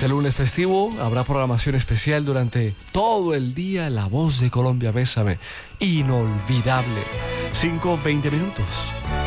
el lunes festivo, habrá programación especial durante todo el día. La Voz de Colombia, Bésame, inolvidable. 5:20.